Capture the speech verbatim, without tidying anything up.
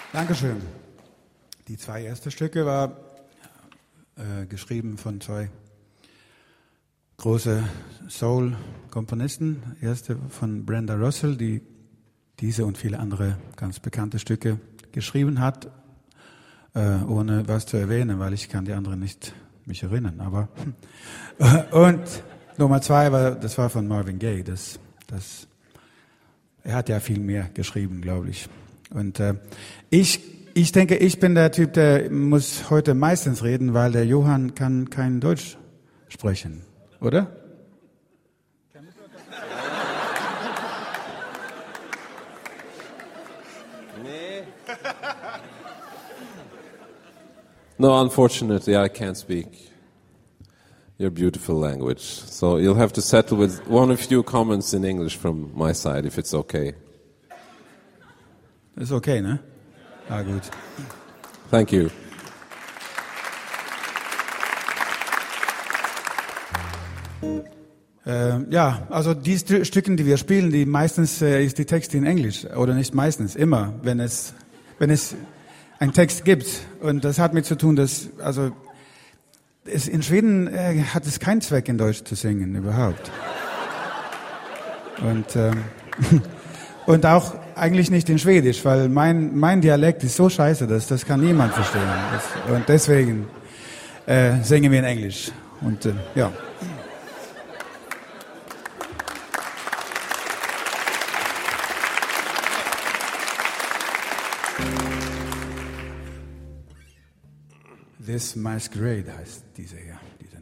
Dankeschön. Die zwei ersten Stücke war äh, geschrieben von zwei große Soul-Komponisten. Erste von Brenda Russell, die diese und viele andere ganz bekannte Stücke geschrieben hat, äh, ohne was zu erwähnen, weil ich kann die anderen nicht mich erinnern. Aber und Nummer zwei war, das war von Marvin Gaye. Das, das, er hat ja viel mehr geschrieben, glaube ich. Und äh, ich, ich denke, ich bin der Typ, der muss heute meistens reden, weil der Johann kann kein Deutsch sprechen, oder? No, unfortunately, I can't speak your beautiful language. So you'll have to settle with one or few comments in English from my side, if it's okay. Ist okay, ne? Ah, gut. Thank you. Äh, ja, also die St- Stücken, die wir spielen, die meistens äh, ist die Texte in Englisch. Oder nicht meistens, immer, wenn es, wenn es einen Text gibt. Und das hat mit zu tun, dass, also, es, in Schweden äh, hat es keinen Zweck, in Deutsch zu singen, überhaupt. Und, ähm, und auch eigentlich nicht in Schwedisch, weil mein, mein Dialekt ist so scheiße, dass das kann niemand verstehen. Das, und deswegen äh, singen wir in Englisch. Und äh, ja. This Masquerade heißt diese hier. Diese.